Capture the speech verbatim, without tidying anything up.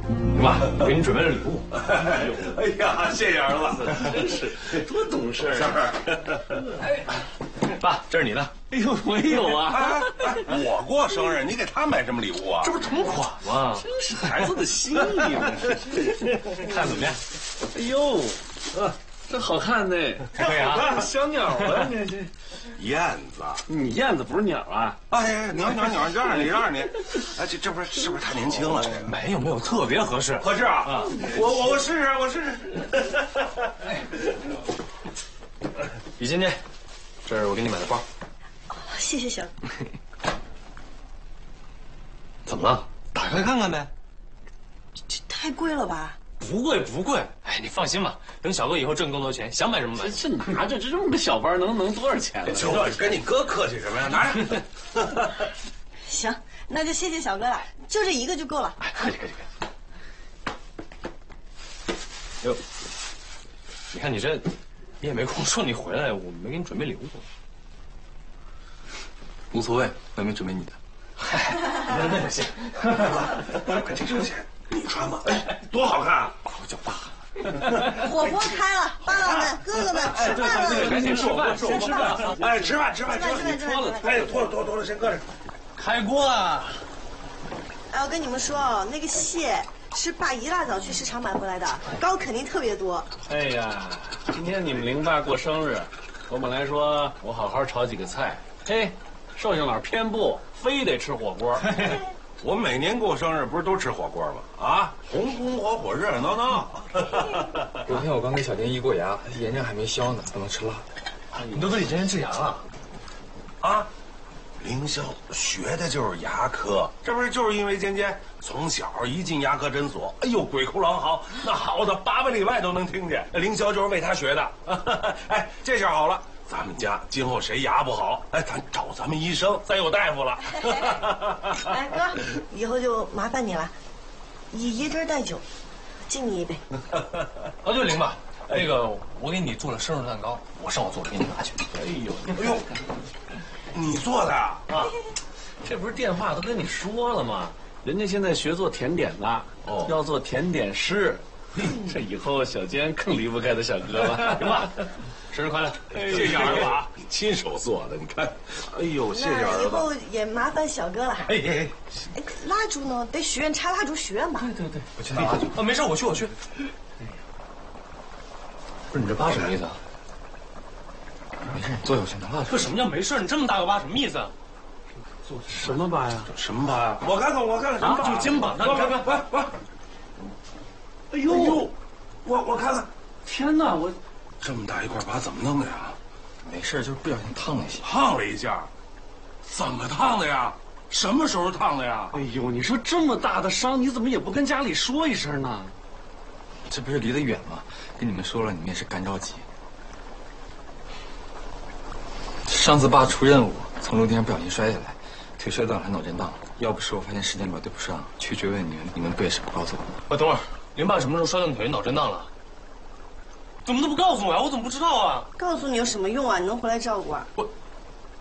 林爸，我给你准备了礼物。 哎呀，谢谢儿子， 真是多懂事啊！ 哎，爸，这是你的。哎呦，我也有啊！ 啊我过生日，你给他买什么礼物啊？ 这不是同款吗？真是孩子的心意嘛！看怎么样？哎呦，啊，这好看呢，还可以啊，小鸟啊，你这。 燕子， 你燕子不是鸟啊？ 哎，鸟鸟鸟，让让你让你，哎，这这不是是不是太年轻了？这个没有没有，特别合适， 合适啊！啊我我我试试，我试试。 李尖尖，这是我给你买的包。 谢谢小。 怎么了？打开看看呗。 这太贵了吧？ 不贵不贵，哎，你放心吧，等小哥以后挣更多钱，想买什么买。这拿着这这么个小包，能能多少钱呢？ 就跟你哥客气什么呀？拿着。 行，那就谢谢小哥了，就这一个就够了。 哎，可以可以可以。哟，你看你这，你也没空说你回来，我没给你准备礼物。 无所谓，我也没准备你的。 嗨，那那就行。 快这双鞋。你穿吧，哎，多好看啊！ 我叫爸。 火锅开了，爸爸们、哥哥们，吃饭了！ 赶紧吃饭，先吃饭。 哎，吃饭，吃饭， 吃饭，吃饭， 脱了，哎，脱了，脱了，脱了，先搁这。 开锅了。 哎，我跟你们说哦，那个蟹是爸一大早去市场买回来的，膏肯定特别多。 哎呀，今天你们林爸过生日，我本来说我好好炒几个菜，嘿，寿星老偏不，非得吃火锅。 我每年过生日不是都吃火锅吗？啊，红红火火，热热闹闹。 昨天我刚给小丁医过牙，炎症还没消呢，不能吃辣。 你都跟李真真治牙了？ 啊，凌霄学的就是牙科，这不是就是因为尖尖从小一进牙科诊所，哎呦鬼哭狼嚎，那嚎的八百里外都能听见。凌霄就是为他学的。哎，这下好了。咱们家今后谁牙不好，哎，咱找咱们医生，咱有大夫了。 哎，哥，以后就麻烦你了，以椰汁代酒，敬你一杯。 哦，对，林爸，那个我给你做了生日蛋糕，我上午做了，给你拿去。 哎呦， 哎呦，你做的啊？ 啊，这不是电话都跟你说了吗？人家现在学做甜点了，哦，要做甜点师。这以后小坚更离不开他小哥了，行吧？生日快乐！ 谢谢儿子啊，亲手做的，你看，哎呦，谢谢儿子。 那以后也麻烦小哥了。 哎哎哎，蜡烛呢？得许愿插蜡烛许愿吧。 对对对，我去拿蜡烛。啊，没事，我去我去。不是你这疤什么意思啊？ 没事，坐下，我去拿蜡烛。 这什么叫没事？你这么大个疤，什么意思啊？ 做什么疤呀？ 什么疤呀？我看看，我看看什么疤？ 就是肩膀那， 你看看，来来。哎呦，我我看看， 天哪，我。 这么大一块疤怎么弄的呀？ 没事，就是不小心烫了一下。 烫了一下，怎么烫的呀？什么时候烫的呀？ 哎呦，你说这么大的伤，你怎么也不跟家里说一声呢？ 这不是离得远吗？跟你们说了，你们也是干着急。上次爸出任务，从楼梯上不小心摔下来，腿摔断了，还脑震荡。要不是我发现时间表对不上，去追问你们，你们不也是不告诉我？ 我等会儿，林爸什么时候摔断腿、脑震荡了？怎么都不告诉我呀？我怎么不知道啊？ 告诉你有什么用啊？你能回来照顾啊？ 我